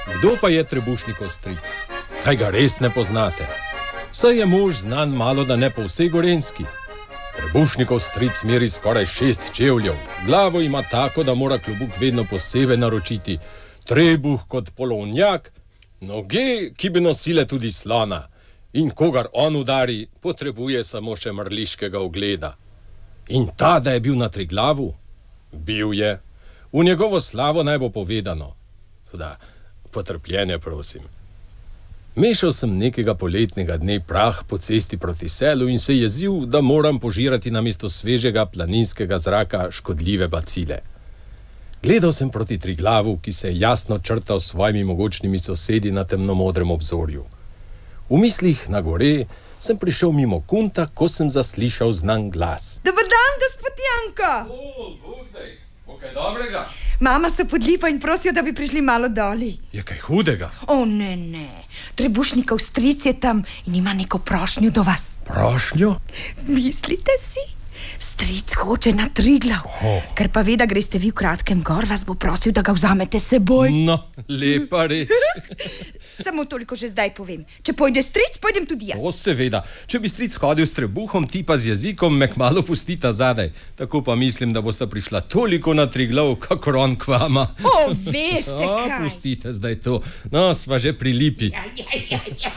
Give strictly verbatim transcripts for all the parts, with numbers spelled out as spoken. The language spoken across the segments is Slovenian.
Kdo pa je Trebušnikov stric? Kaj ga res ne poznate? Saj je mož znan malo da ne po vsej Gorenjski. Trebušnikov stric meri skoraj šest čevljev. Glavo ima tako, da mora klobuk vedno posebej naročiti. Trebuh kot polonjak, noge, ki bi nosile tudi slona. In kogar on udari, potrebuje samo še mrliškega ogleda. In ta, da je bil na Triglavu? Bil je. V njegovo slavo naj bo povedano. Toda, potrpljenje prosim. Mešal sem nekega poletnega dne prah po cesti proti selu in se jezil, da moram požirati namesto svežega planinskega zraka škodljive bacile. Gledal sem proti Triglavu, ki se je jasno črtal s svojimi mogočnimi sosedi na temnomodrem obzorju. V mislih na gore sem prišel mimo Kunta, ko sem zaslišal znan glas. Dober dan, gospod Janko! O, Bogdaj, bo kaj dobrega? Mama se podlipa in prosijo, da bi prišli malo doli. Je kaj hudega? O, ne, ne. Trebušnikov stric je tam in ima neko prošnjo do vas. Prošnjo? Mislite si? Stric hoče na Triglav. Oh. Ker pa ve, da greste vi v kratkem gor, vas bo prosil, da ga vzamete s seboj. No, lepa reč. Samo toliko že zdaj povem. Če pojde stric, pojdem tudi jaz. O, seveda. Če bi stric hodil s trebuhom, ti pa z jezikom, me kmalu pustita zadaj. Tako pa mislim, da bosta prišla toliko na Triglav, kakor on k vama. O, veste o, kaj. Pustite zdaj to. No, sva že pri lipi. Ja, ja, ja, ja.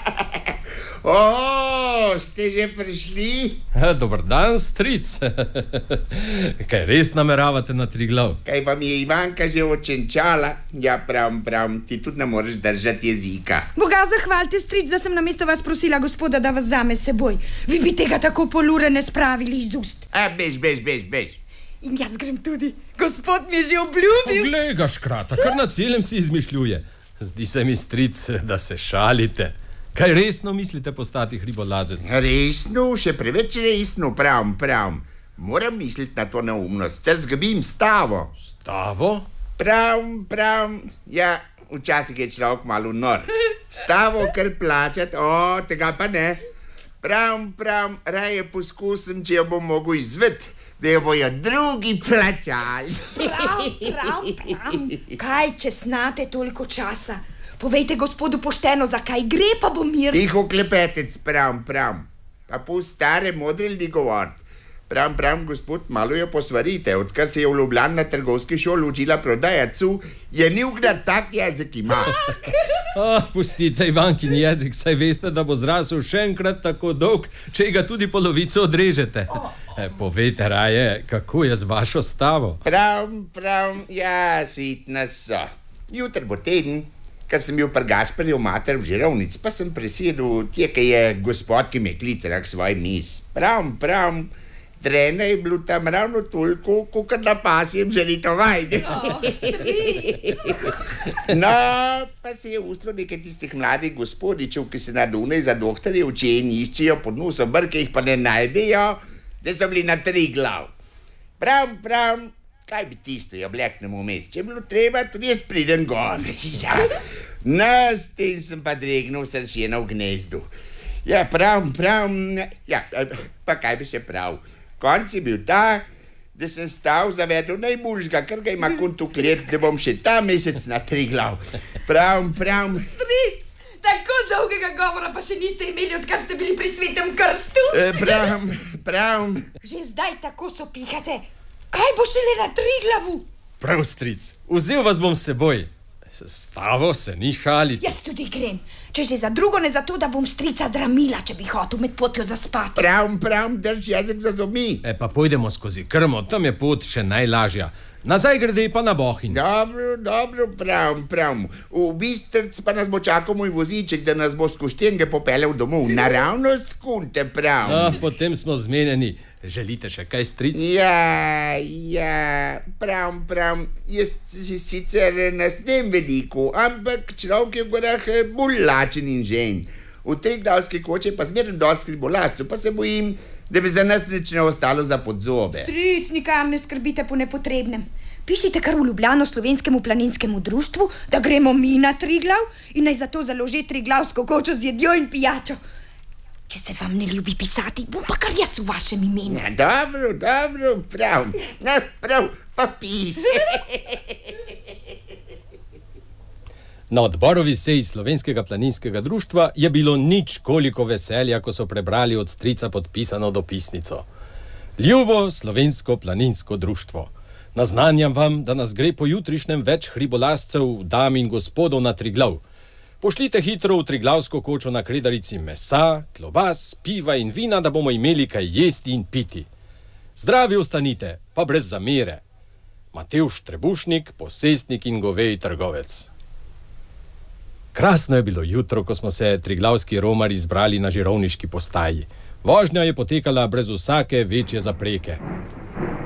O, ste že prišli? Dobar dan, stric. Kaj res nameravate na Triglav? Kaj vam je Ivanka že očenčala? Ja, prav, prav, ti tudi ne moreš držati jezika. Boga zahvalite, stric, da sem namesto vas prosila gospoda, da vas vzame s seboj. Vi bi tega tako polure ne spravili iz ust. A, bež, bež, bež, bež. In jaz grem tudi. Gospod mi je že obljubil. Poglej ga, škrata, kar na celem si izmišljuje. Zdi se mi, stric, da se šalite. Kaj resno mislite postati hribolazec? Resno, še preveč resno, prav, prav. Moram misliti na to neumnost, cer zgubim stavo. Stavo? Prav, prav, ja, včasih je človek malo nor. Stavo kar plačati, o, tega pa ne. Prav, prav, raje poskusim, če jo bom mogel izveti, da jo bojo drugi plačali. Prav, prav, prav. Kaj, če snate toliko časa? Povejte gospodu pošteno, zakaj gre, pa bo mir. Tiho klepetec, prav, prav. Pa pol stare modrelni govor. Prav, prav, gospod, malo jo posvarite. Odkar se je v Ljubljani na trgovski šoli učila prodajati su, je ni ugrat tak jezik ima. Ah, pustite Ivankin jezik, saj veste, da bo zrasel še enkrat tako dolg, če ga tudi polovico odrežete. E, povejte raje, kako je z vašo stavo? Prav, prav, ja, sitna so. Jutr bo teden. Ker sem bil pri Gašperju mater v Žirovnic, pa sem presedel tje, kaj je gospod, ki me klicala k svoj mis. Prav, prav, drena je bilo tam ravno toliko, kakor na pasjem želito vajde. No, pa se je uslo nekaj tistih mladih gospodičev, ki se na Dunaj za doktorje uče in iščejo pod nosom brke, jih pa ne najdejo, da so bili na Triglav. Prav, prav, kaj bi tisto, jo bleknemo vmes. Če je bilo treba, tudi jaz pridem gor. Ja. No, s tem sem pa dregnil sršena v gnezdu. Ja, prav, prav, ja, pa kaj bi še prav. Konc je bil ta, da sem stal zavedel najboljšega, ker ga ima Kunt v klet, da bom še ta mesec na Triglav. Prav, prav. Stric, tako dolgega govora pa še niste imeli, odkar ste bili pri Svetem krstu. E, prav, prav. Že zdaj tako sopihate. Kaj bo šele na Triglavu? Prav, stric, vzel vas bom s seboj. Stavo se ni šaliti. Jaz tudi grem. Če že za drugo, ne za to, da bom strica dramila, če bi hotel med potjo zaspati. Prav, prav, drž jezik za zomi. E pa pojdemo skozi krmo, tam je pot še najlažja. Nazaj grede pa na Bohinj. Dobro, dobro, prav, prav. V Bistrc pa nas bo čakal moj voziček, da nas bo skozi Štenge popeljal domov. Naravnost Kunte, prav. Ah, potem smo zmenjeni. Želite še kaj, stric? Ja, ja, prav, prav. Jaz sicer nas nem veliko, ampak človek je v gorah bolj lačen in žen. V Triglavski koči pa zmerno dosti hribolazcev, pa se bojim, da bi za nas nič ne ostalo za podzobe. Stric, nikam ne skrbite po nepotrebnem. Pišite kar v Ljubljano slovenskemu planinskemu društvu, da gremo mi na Triglav in naj zato založi triglavsko kočo z jedjo in pijačo. Če se vam ne ljubi pisati, bom pa kar jaz v vašem imenu. Ja, dobro, dobro, prav. Ja, prav, pa piše. Na odborovi seji Slovenskega planinskega društva je bilo nič koliko veselja, ko so prebrali od strica podpisano dopisnico. Ljubo Slovensko planinsko društvo, naznanjam vam, da nas gre po jutrišnjem več hribolazcev, dam in gospodov na Triglav. Pošljite hitro v triglavsko kočo na Kredarici mesa, klobas, piva in vina, da bomo imeli kaj jesti in piti. Zdravi ostanite, pa brez zamere. Matevž Trebušnik, posestnik in goveji trgovec. Krasno je bilo jutro, ko smo se triglavski romari zbrali na žirovniški postaji. Vožnja je potekala brez vsake večje zapreke.